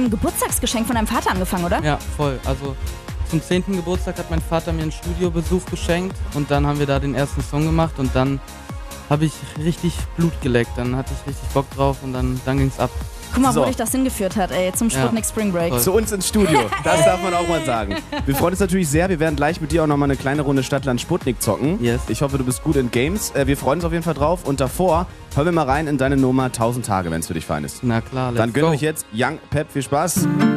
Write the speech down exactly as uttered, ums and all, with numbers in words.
einem Geburtstagsgeschenk von deinem Vater angefangen, oder? Ja, voll. Also zum zehnten Geburtstag hat mein Vater mir einen Studiobesuch geschenkt und dann haben wir da den ersten Song gemacht und dann habe ich richtig Blut geleckt. Dann hatte ich richtig Bock drauf und dann, dann ging's ab. Guck mal, So. wo dich das hingeführt hat, ey, zum Sputnik Ja. Spring Break. Voll. Zu uns ins Studio, das darf man auch mal sagen. Wir freuen uns natürlich sehr, wir werden gleich mit dir auch nochmal eine kleine Runde Stadtland Sputnik zocken. Yes. Ich hoffe, du bist gut in Games. Wir freuen uns auf jeden Fall drauf und davor hören wir mal rein in deine Nummer tausend Tage, wenn es für dich fein ist. Na klar, let's Dann gönnt go. euch jetzt Young Pep, viel Spaß.